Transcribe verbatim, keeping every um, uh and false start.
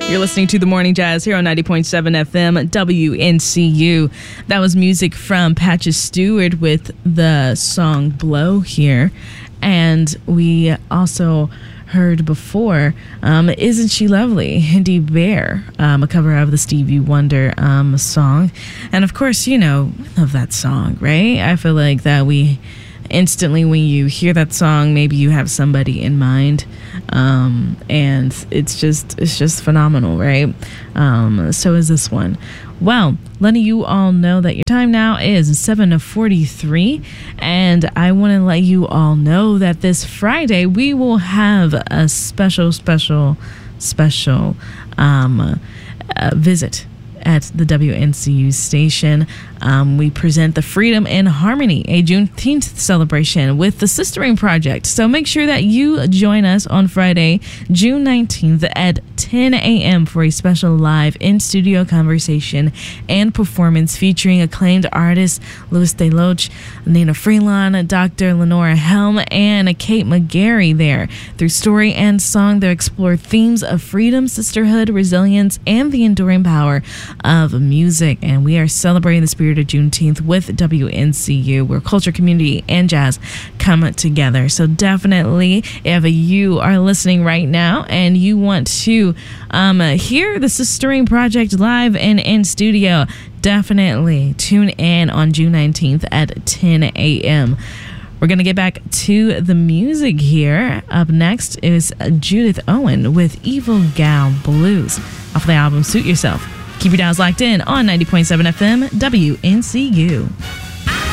You're listening to The Morning Jazz here on ninety point seven F M W N C U. That was music from Patches Stewart with the song Blow here. And we also heard before, um, Isn't She Lovely? Hindi Bear, um, a cover of the Stevie Wonder um, song. And of course, you know, we love that song, right? I feel like that we instantly, when you hear that song, maybe you have somebody in mind, um, and it's just it's just phenomenal, right? Um, so is this one. Well, letting you all know that your time now is seven forty-three, and I want to let you all know that this Friday we will have a special, special, special um, uh, visit at the W N C U station. Um, we present the Freedom in Harmony, a Juneteenth celebration with the Sistering Project. So make sure that you join us on Friday, June nineteenth at ten a.m. for a special live in-studio conversation and performance featuring acclaimed artists Louis DeLoach, Nina Freelon, Doctor Lenora Helm, and Kate McGarry there. Through story and song, they'll explore themes of freedom, sisterhood, resilience, and the enduring power of music. And we are celebrating the spirit of Juneteenth with W N C U, where culture, community, and jazz come together. So definitely, if you are listening right now and you want to um, hear the Sistering Project live and in studio, definitely tune in on June nineteenth at ten a.m. We're going to get back to the music here. Up next is Judith Owen with Evil Gal Blues off the album Suit Yourself. Keep your dials locked in on ninety point seven F M W N C U.